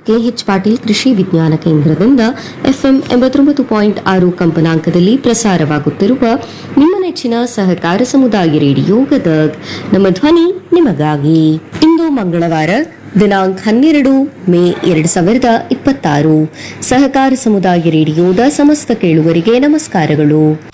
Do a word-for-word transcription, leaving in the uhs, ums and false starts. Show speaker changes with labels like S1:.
S1: K H Patil ಕೃಷಿ ವಿಜ್ಞಾನ ಕೇಂದ್ರದಿಂದ ಎಫ್ಎಂ ಎಂಬತ್ತೊಂಬತ್ತು ಪಾಯಿಂಟ್ ಆರು ಕಂಪನಾಂಕದಲ್ಲಿ ಪ್ರಸಾರವಾಗುತ್ತಿರುವ ನಿಮ್ಮ ನೆಚ್ಚಿನ ಸಹಕಾರ ಸಮುದಾಯ ರೇಡಿಯೋ ಗದಗ್. ನಮ್ಮ ಧ್ವನಿ ನಿಮಗಾಗಿ. ಇಂದು ಮಂಗಳವಾರ ದಿನಾಂಕ ಹನ್ನೆರಡು ಮೇ ಎರಡು ಸಾವಿರದ ಇಪ್ಪತ್ತಾರು. ಸಹಕಾರ ಸಮುದಾಯ ರೇಡಿಯೋದ ಸಮಸ್ತ ಕೇಳುಗರಿಗೆ ನಮಸ್ಕಾರಗಳು.